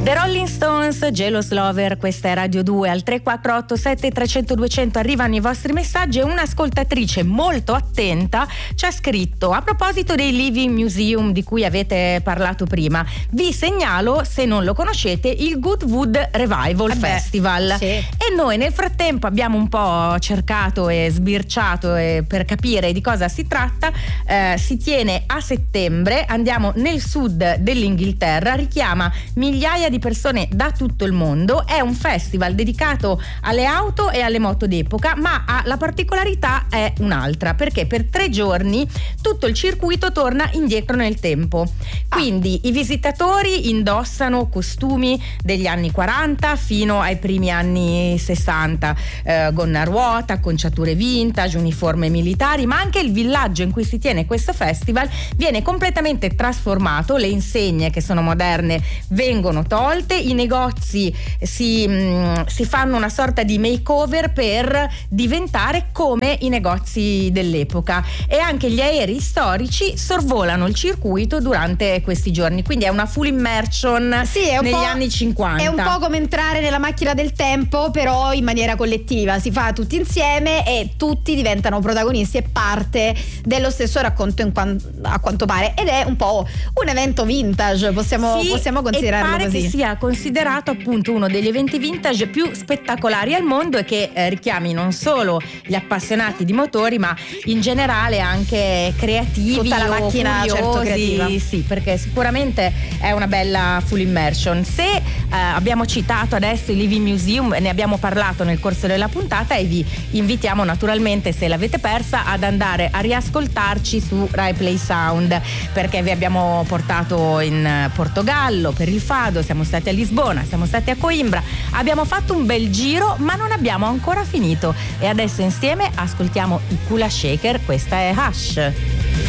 The Rolling Stones, Jealous Lover, questa è Radio 2. Al 3487 300 200 arrivano i vostri messaggi e un'ascoltatrice molto attenta ci ha scritto: a proposito dei Living Museum di cui avete parlato prima, vi segnalo, se non lo conoscete, il Goodwood Revival Festival. Sì. E noi nel frattempo abbiamo un po' cercato e sbirciato per capire di cosa si tratta. Si tiene a settembre, andiamo nel sud dell'Inghilterra, richiama migliaia di persone da tutto il mondo. È un festival dedicato alle auto e alle moto d'epoca, ma la particolarità è un'altra, perché per 3 giorni tutto il circuito torna indietro nel tempo. Quindi i visitatori indossano costumi degli anni 40 fino ai primi anni 60, gonna a ruota, acconciature vintage, uniformi militari, ma anche il villaggio in cui si tiene questo festival viene completamente trasformato. Le insegne, che sono moderne, vengono tolte, i negozi si fanno una sorta di makeover per diventare come i negozi dell'epoca, e anche gli aerei storici sorvolano il circuito durante questi giorni, quindi è una full immersion negli anni 50. È un po' come entrare nella macchina del tempo, però in maniera collettiva, si fa tutti insieme e tutti diventano protagonisti e parte dello stesso racconto a quanto pare, ed è un po' un evento vintage, possiamo considerarlo e pare così. che sia considerato appunto uno degli eventi vintage più spettacolari al mondo, e che richiami non solo gli appassionati di motori, ma in generale anche creativi, tutta la macchina, curiosi, certo, creativa. sì, perché sicuramente è una bella full immersion. Se abbiamo citato adesso i Living Museum, ne abbiamo parlato nel corso della puntata, e vi invitiamo naturalmente, se l'avete persa, ad andare a riascoltarci su Rai Play Sound, perché vi abbiamo portato in Portogallo per il Fado, siamo stati a Lisbona, siamo stati a Coimbra, abbiamo fatto un bel giro, ma non abbiamo ancora finito, e adesso insieme ascoltiamo i Kula Shaker. Questa è Hush.